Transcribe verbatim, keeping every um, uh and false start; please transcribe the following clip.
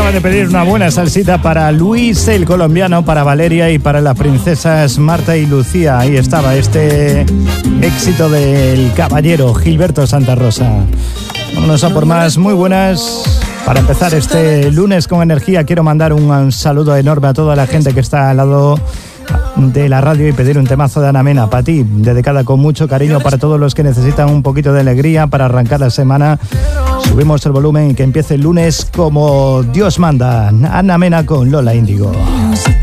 acaban de pedir una buena salsita para Luis el colombiano, para Valeria y para las princesas Marta y Lucía. Ahí estaba este éxito del caballero Gilberto Santa Rosa. Vámonos a por más. Muy buenas. Para empezar este lunes con energía, quiero mandar un saludo enorme a toda la gente que está al lado de la radio y pedir un temazo de Ana Mena para ti, dedicada con mucho cariño para todos los que necesitan un poquito de alegría para arrancar la semana. Subimos el volumen y que empiece el lunes como Dios manda. Ana Mena con Lola Índigo.